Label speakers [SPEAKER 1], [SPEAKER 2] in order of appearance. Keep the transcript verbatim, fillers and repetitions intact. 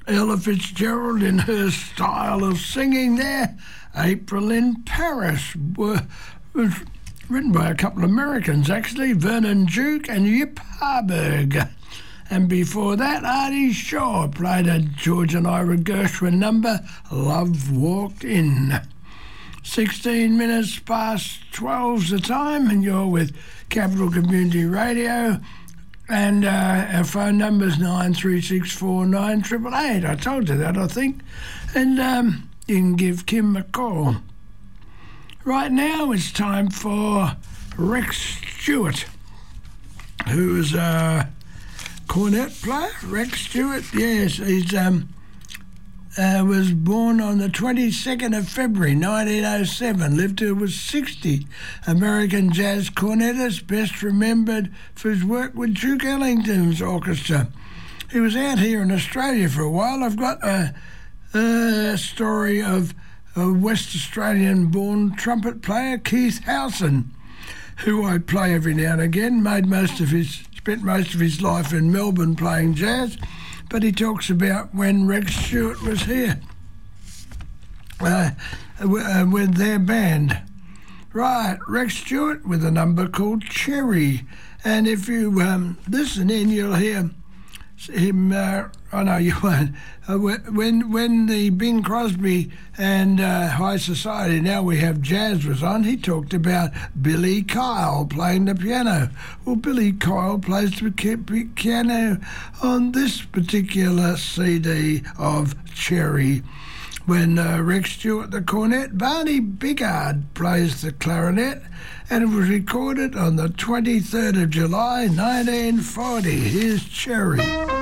[SPEAKER 1] Ella Fitzgerald in her style of singing there. April in Paris were, was written by a couple of Americans, actually, Vernon Duke and Yip Harburg. And before that, Artie Shaw played a George and Ira Gershwin number, Love Walked In. sixteen minutes past twelve's the time, and you're with Capital Community Radio. And uh, our phone number's nine three six four nine eight eight eight. I told you that, I think. And um, you can give Kim a call. Right now it's time for Rex Stewart, who's a cornet player. Rex Stewart, yes, he's um, uh, was born on the twenty-second of February nineteen oh seven, lived till he was sixty. American jazz cornetist, best remembered for his work with Duke Ellington's orchestra. He was out here in Australia for a while. I've got a, a story of a West Australian-born trumpet player, Keith Howson, who I play every now and again, made most of his, spent most of his life in Melbourne playing jazz, but he talks about when Rex Stewart was here uh, with their band. Right, Rex Stewart with a number called Cherry. And if you um, listen in, you'll hear him, uh, oh no, you won't, uh, when when the Bing Crosby and uh, High Society, now we have jazz, was on, he talked about Billy Kyle playing the piano. Well, Billy Kyle plays the piano on this particular C D of Cherry. When uh, Rex Stewart the cornet, Barney Biggard plays the clarinet, and it was recorded on the twenty-third of July nineteen forty. Here's Cherry.